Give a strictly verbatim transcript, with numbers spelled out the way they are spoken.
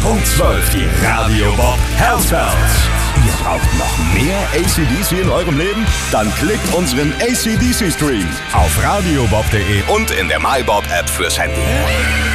Punkt zwölf, die Radio Bob Healthfelds. Ihr braucht noch mehr A C D C in eurem Leben? Dann klickt unseren A C D C Stream auf radiobob punkt de und in der MyBob App fürs Handy.